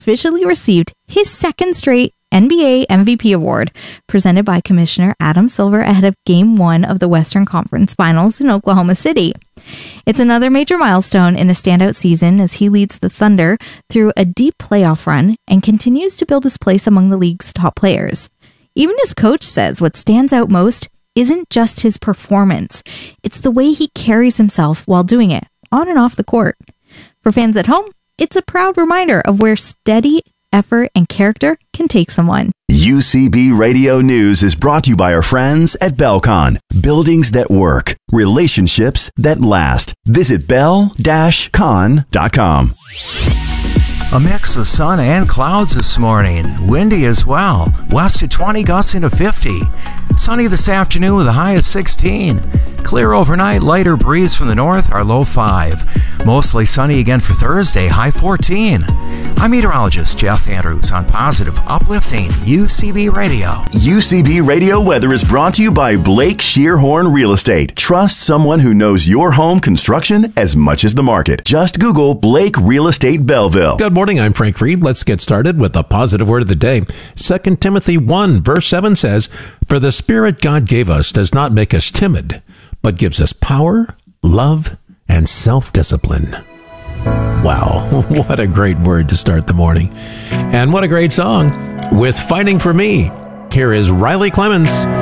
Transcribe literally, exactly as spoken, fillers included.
officially received his second straight N B A M V P award, presented by Commissioner Adam Silver ahead of Game one of the Western Conference Finals in Oklahoma City. It's another major milestone in a standout season as he leads the Thunder through a deep playoff run and continues to build his place among the league's top players. Even his coach says what stands out most isn't just his performance, it's the way he carries himself while doing it, on and off the court. For fans at home, it's a proud reminder of where steady effort and character can take someone. U C B Radio News is brought to you by our friends at Belcon. Buildings that work, relationships that last. Visit bell dash con dot com. A mix of sun and clouds this morning. Windy as well. West at twenty, gusting to fifty. Sunny this afternoon with a high at sixteen. Clear overnight, lighter breeze from the north, our low five. Mostly sunny again for Thursday, high fourteen. I'm meteorologist Jeff Andrews on Positive Uplifting U C B Radio. U C B Radio weather is brought to you by Blake Shearhorn Real Estate. Trust someone who knows your home construction as much as the market. Just Google Blake Real Estate Belleville. Good morning, I'm Frank Reed. Let's get started with the positive word of the day. Second Timothy one, verse seven says, "For the Spirit God gave us does not make us timid, but gives us power, love, and self-discipline." Wow, what a great word to start the morning. And what a great song with Fighting for Me. Here is Riley Clemens.